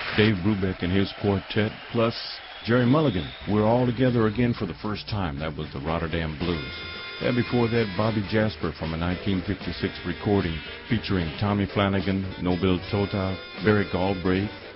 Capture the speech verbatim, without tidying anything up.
Dave Brubeck and his quartet, plus Jerry Mulligan. We're all together again for the first time. That was the Rotterdam Blues. And before that, Bobby Jasper from a nineteen fifty-six recording featuring Tommy Flanagan, Nobel Tota, Barry Galbraith,